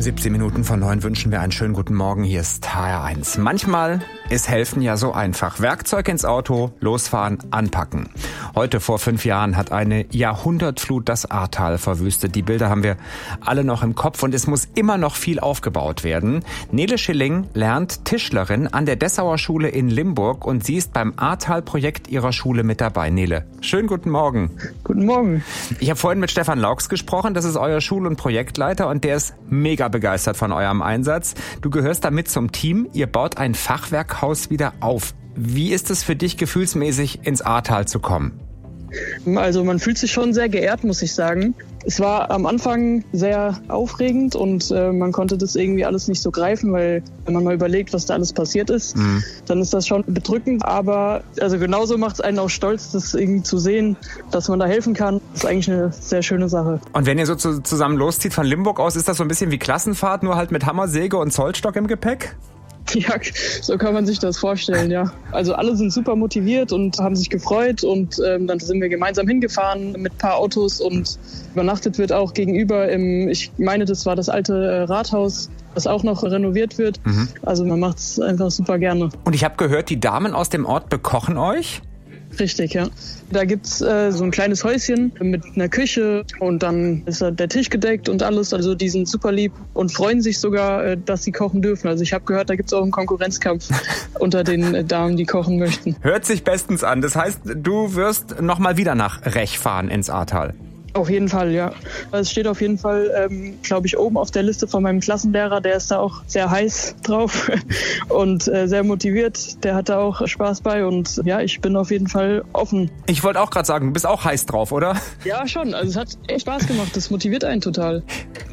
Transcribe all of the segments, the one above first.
17 Minuten vor 9 wünschen wir einen schönen guten Morgen. Hier ist HR1. Manchmal ist Helfen ja so einfach. Werkzeug ins Auto, losfahren, anpacken. Heute vor 5 Jahren hat eine Jahrhundertflut das Ahrtal verwüstet. Die Bilder haben wir alle noch im Kopf und es muss immer noch viel aufgebaut werden. Nele Schilling lernt Tischlerin an der Dessauer Schule in Limburg und sie ist beim Ahrtal-Projekt ihrer Schule mit dabei. Nele, schönen guten Morgen. Guten Morgen. Ich habe vorhin mit Stefan Laux gesprochen, das ist euer Schul- und Projektleiter und der ist mega begeistert von eurem Einsatz. Du gehörst damit zum Team, ihr baut ein Fachwerkhaus wieder auf. Wie ist es für dich gefühlsmäßig, ins Ahrtal zu kommen? Also man fühlt sich schon sehr geehrt, muss ich sagen. Es war am Anfang sehr aufregend und man konnte das irgendwie alles nicht so greifen, weil wenn man mal überlegt, was da alles passiert ist, dann ist das schon bedrückend. Aber also genauso macht es einen auch stolz, das irgendwie zu sehen, dass man da helfen kann. Das ist eigentlich eine sehr schöne Sache. Und wenn ihr so zusammen loszieht von Limburg aus, ist das so ein bisschen wie Klassenfahrt, nur halt mit Hammersäge und Zollstock im Gepäck? Ja, so kann man sich das vorstellen, ja. Also alle sind super motiviert und haben sich gefreut und dann sind wir gemeinsam hingefahren mit ein paar Autos und übernachtet wird auch gegenüber ich meine, das war das alte Rathaus, das auch noch renoviert wird. Also man macht es einfach super gerne. Und ich habe gehört, die Damen aus dem Ort bekochen euch? Richtig, ja. Da gibt's so ein kleines Häuschen mit einer Küche und dann ist da der Tisch gedeckt und alles. Also die sind super lieb und freuen sich sogar, dass sie kochen dürfen. Also ich habe gehört, da gibt's auch einen Konkurrenzkampf unter den Damen, die kochen möchten. Hört sich bestens an. Das heißt, du wirst nochmal wieder nach Rech fahren ins Ahrtal. Auf jeden Fall, ja. Es steht auf jeden Fall, glaube ich, oben auf der Liste von meinem Klassenlehrer. Der ist da auch sehr heiß drauf und sehr motiviert. Der hat da auch Spaß bei und ja, ich bin auf jeden Fall offen. Ich wollte auch gerade sagen, du bist auch heiß drauf, oder? Ja, schon. Also es hat echt Spaß gemacht. Das motiviert einen total.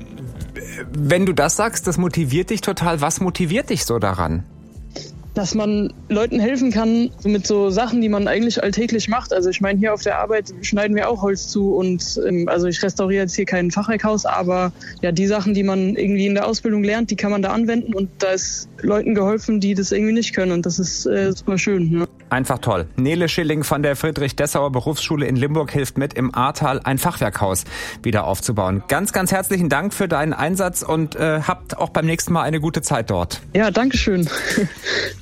Wenn du das sagst, das motiviert dich total. Was motiviert dich so daran? Dass man Leuten helfen kann mit so Sachen, die man eigentlich alltäglich macht. Also ich meine, hier auf der Arbeit schneiden wir auch Holz zu und also ich restauriere jetzt hier kein Fachwerkhaus, aber ja, die Sachen, die man irgendwie in der Ausbildung lernt, die kann man da anwenden und da ist Leuten geholfen, die das irgendwie nicht können und das ist super schön. Ja. Einfach toll. Nele Schilling von der Friedrich-Dessauer Berufsschule in Limburg hilft mit, im Ahrtal ein Fachwerkhaus wieder aufzubauen. Ganz, ganz herzlichen Dank für deinen Einsatz und habt auch beim nächsten Mal eine gute Zeit dort. Ja, danke schön.